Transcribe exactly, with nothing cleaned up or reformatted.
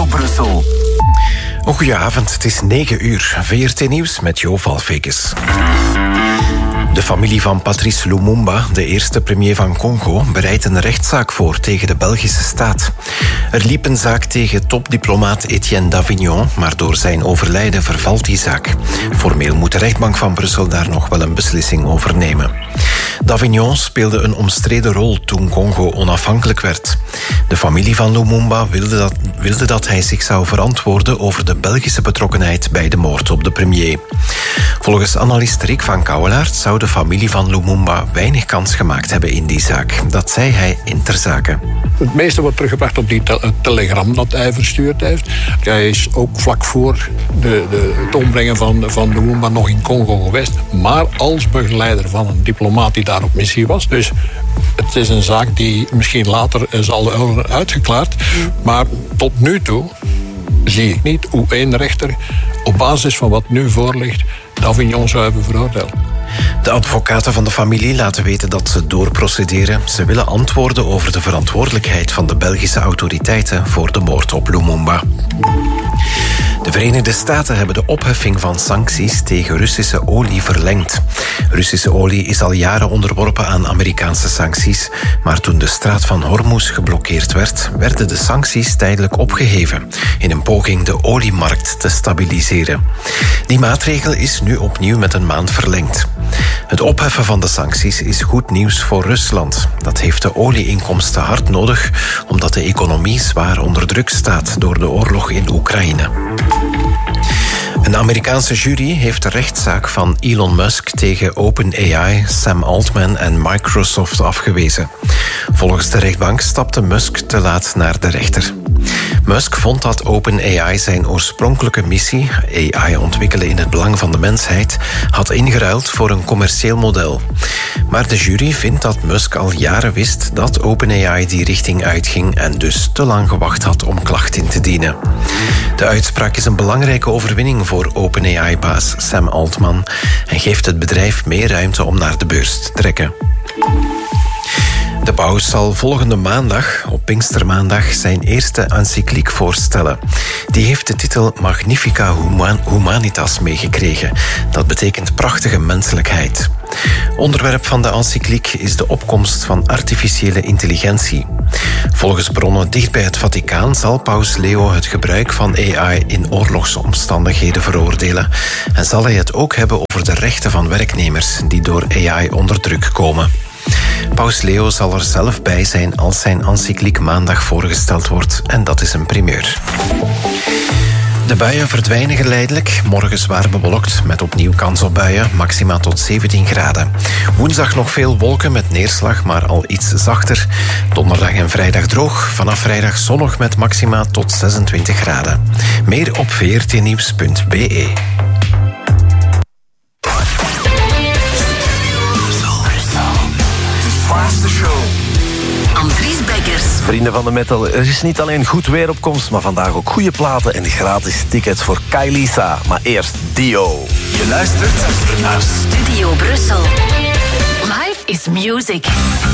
Studio Brussel. Oh, goedenavond, het is negen uur. V R T Nieuws met Jo Valfekes. De familie van Patrice Lumumba, de eerste premier van Congo, bereidt een rechtszaak voor tegen de Belgische staat. Er liep een zaak tegen topdiplomaat Etienne Davignon, maar door zijn overlijden vervalt die zaak. Formeel moet de rechtbank van Brussel daar nog wel een beslissing over nemen. Davignon speelde een omstreden rol toen Congo onafhankelijk werd. De familie van Lumumba wilde dat, wilde dat hij zich zou verantwoorden over de Belgische betrokkenheid bij de moord op de premier. Volgens analist Rick van Kouwelaert zou de familie van Lumumba weinig kans gemaakt hebben in die zaak. Dat zei hij in Ter Zake. Het meeste wordt teruggebracht op die te- telegram dat hij verstuurd heeft. Hij is ook vlak voor de, de, het ombrengen van, van Lumumba nog in Congo geweest. Maar als begeleider van een diplomaat die daar op missie was. Dus het is een zaak die misschien later zal worden uitgeklaard. Maar tot nu toe zie ik niet hoe één rechter op basis van wat nu voorligt Davignon zou hebben veroordeeld. De advocaten van de familie laten weten dat ze doorprocederen. Ze willen antwoorden over de verantwoordelijkheid van de Belgische autoriteiten voor de moord op Lumumba. De Verenigde Staten hebben de opheffing van sancties tegen Russische olie verlengd. Russische olie is al jaren onderworpen aan Amerikaanse sancties, maar toen de straat van Hormuz geblokkeerd werd, werden de sancties tijdelijk opgeheven, in een poging de oliemarkt te stabiliseren. Die maatregel is nu opnieuw met een maand verlengd. Het opheffen van de sancties is goed nieuws voor Rusland. Dat heeft de olieinkomsten hard nodig, omdat de economie zwaar onder druk staat door de oorlog in Oekraïne. Een Amerikaanse jury heeft de rechtszaak van Elon Musk tegen OpenAI, Sam Altman en Microsoft afgewezen. Volgens de rechtbank stapte Musk te laat naar de rechter. Musk vond dat OpenAI zijn oorspronkelijke missie, A I ontwikkelen in het belang van de mensheid, had ingeruild voor een commercieel model. Maar de jury vindt dat Musk al jaren wist dat OpenAI die richting uitging en dus te lang gewacht had om klacht in te dienen. De uitspraak is een belangrijke overwinning voor OpenAI-baas Sam Altman en geeft het bedrijf meer ruimte om naar de beurs te trekken. De paus zal volgende maandag, op Pinkstermaandag, zijn eerste encycliek voorstellen. Die heeft de titel Magnifica Humanitas meegekregen. Dat betekent prachtige menselijkheid. Onderwerp van de encycliek is de opkomst van artificiële intelligentie. Volgens bronnen dicht bij het Vaticaan zal paus Leo het gebruik van A I in oorlogsomstandigheden veroordelen en zal hij het ook hebben over de rechten van werknemers die door A I onder druk komen. Paus Leo zal er zelf bij zijn als zijn encycliek maandag voorgesteld wordt en dat is een primeur. De buien verdwijnen geleidelijk. Morgen zwaar bewolkt met opnieuw kans op buien, maxima tot zeventien graden. Woensdag nog veel wolken met neerslag, maar al iets zachter. Donderdag en vrijdag droog. Vanaf vrijdag zonnig met maxima tot zesentwintig graden. Meer op v r t nieuws punt b e. Andries Beckers. Vrienden van de metal, er is niet alleen goed weer op komst, maar vandaag ook goede platen en gratis tickets voor Kailisa. Maar eerst Dio. Je luistert naar Studio Brussel. Life is music.